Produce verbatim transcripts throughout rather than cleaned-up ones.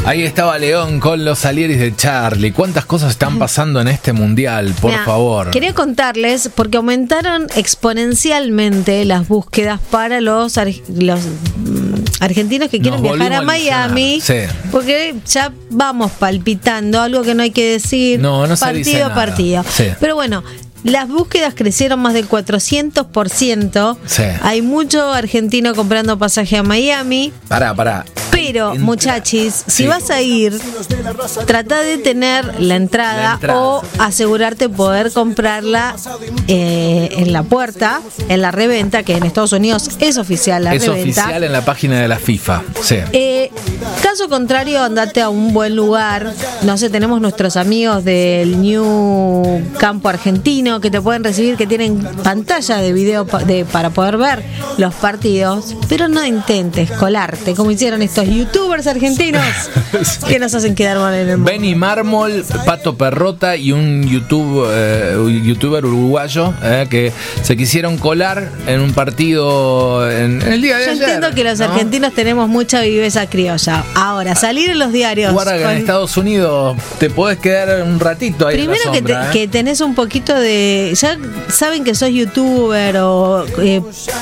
Ahí estaba León con los Salieris de Charlie. ¿Cuántas cosas están pasando en este mundial? Por Mirá, favor. Quería contarles, porque aumentaron exponencialmente las búsquedas para los, ar- los mm, argentinos que quieren Nos viajar a volvimos a Miami. ilusionar, sí. Porque ya vamos palpitando, algo que no hay que decir. No, no se partido dice a nada. partido. Sí. Pero bueno, las búsquedas crecieron más del cuatrocientos por ciento. Sí. Hay mucho argentino comprando pasaje a Miami. Pará, pará. Pero, Entra- muchachis, si Sí. vas a ir, trata de tener la entrada, La entrada. o asegurarte poder comprarla eh, en la puerta, en la reventa, que en Estados Unidos es oficial la Es reventa. oficial en la página de la FIFA. Sí. Eh, caso contrario, andate a un buen lugar. No sé, tenemos nuestros amigos del New Campo Argentino que te pueden recibir, que tienen pantalla de video pa- de, para poder ver los partidos. Pero no intentes colarte como hicieron estos youtubers argentinos que nos hacen quedar mal en el mundo. Benny Mármol, Pato Perrota y un YouTube, eh, un youtuber uruguayo eh, que se quisieron colar en un partido en, en el día de Yo ayer. entiendo que los ¿no? argentinos tenemos mucha viveza criolla. Ahora, salir en los diarios. Guarda que con- en Estados Unidos te podés quedar un ratito ahí. Primero en la que, te- sombra, ¿eh? que tenés un poquito de... Ya saben que sos youtuber o... Eh,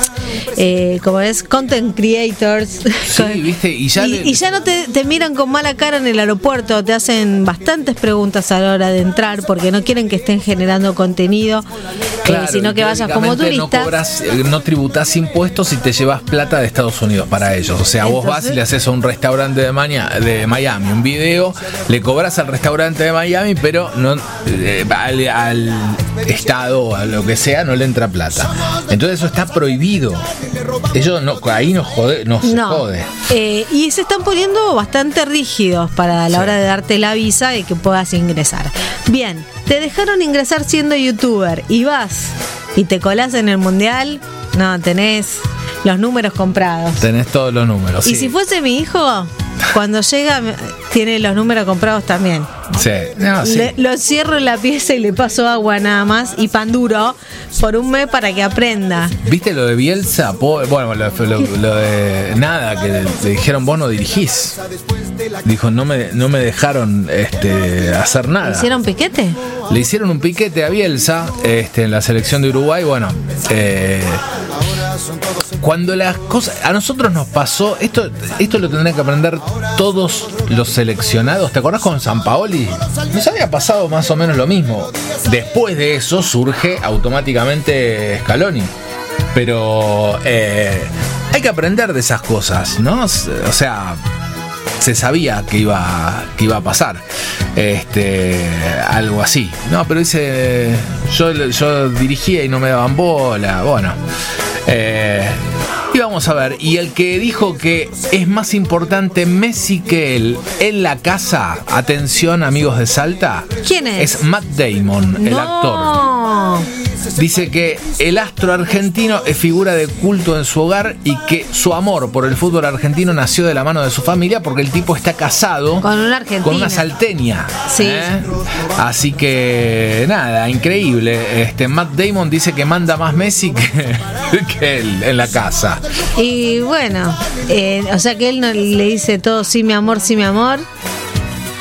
eh, como es, content creators. Sí, viste, y ya, Y, le- y ya no te, te miran con mala cara en el aeropuerto, te hacen bastantes preguntas a la hora de entrar porque no quieren que estén generando contenido, eh, Claro, sino que vayas como teóricamente turista. No, cobras, eh, no tributás impuestos y te llevas plata de Estados Unidos para ellos. O sea, vos vas Entonces- y le haces a un restaurante de, Maña- de Miami un video, le cobras al restaurante de Miami, pero no eh, al, al Estado o a lo que sea no le entra plata. Entonces eso está prohibido. Ellos no, ahí nos jode, nos No. jode. Eh, y se están poniendo bastante rígidos para la Sí. hora de darte la visa y que puedas ingresar. Bien, te dejaron ingresar siendo youtuber y vas y te colás en el mundial. No, tenés los números comprados. Tenés todos los números. Y sí. si fuese mi hijo, cuando llega me- tiene los números comprados también. Sí. No, sí. Le- lo cierro en la pieza y le paso agua nada más y pan duro por un mes para que aprenda. ¿Viste lo de Bielsa? Po- Bueno, lo, lo- lo de nada, que le, le dijeron vos no dirigís. Dijo, no me, no me dejaron este, hacer nada. ¿Hicieron piquete? Le hicieron un piquete a Bielsa este, en la selección de Uruguay. Bueno, eh, cuando las cosas... A nosotros nos pasó... Esto, esto lo tendrían que aprender todos los seleccionados. ¿Te acordás con Sampaoli? Nos había pasado más o menos lo mismo. Después de eso surge automáticamente Scaloni. Pero eh, hay que aprender de esas cosas, ¿no? O sea... se sabía que iba que iba a pasar este algo así, no, pero dice yo, yo dirigía y no me daban bola. Bueno, eh, y vamos a ver, y el que dijo que es más importante Messi que él en la casa, atención amigos de Salta, ¿Quién es? es Matt Damon, el no. actor. Dice que el astro argentino es figura de culto en su hogar y que su amor por el fútbol argentino nació de la mano de su familia porque el tipo está casado Con una argentina. con una salteña. Sí. ¿eh? Así que nada, increíble. Este Matt Damon dice que manda más Messi que, que él en la casa. Y bueno, eh, o sea que él no le dice todo sí mi amor, sí mi amor.